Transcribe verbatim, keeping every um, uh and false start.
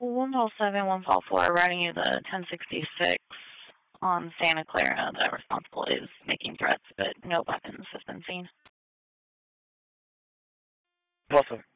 one call seven, one call four, writing you the ten sixty-six on Santa Clara. The responsible is making threats, but no weapons have been seen. Awesome.